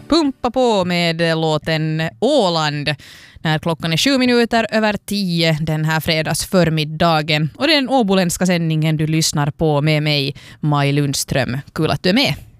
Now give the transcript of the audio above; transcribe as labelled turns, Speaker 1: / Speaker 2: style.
Speaker 1: pumpa på med låten Åland när klockan är 7:07 den här fredagsförmiddagen. Och det är den åboländska sändningen du lyssnar på med mig, Maj Lundström. Kul att du är med.